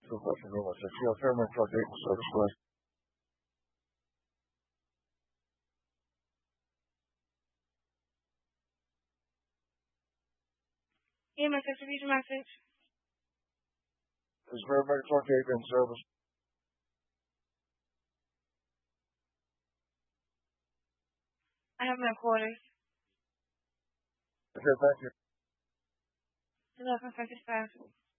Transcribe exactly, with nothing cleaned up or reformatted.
two question number six. Yes, Fairman Truck Eight Service Quest. Yeah, message, read your message. Is Fairman Truck Eight in service? I have my quarters. Okay, thank you. eleven fifty-five.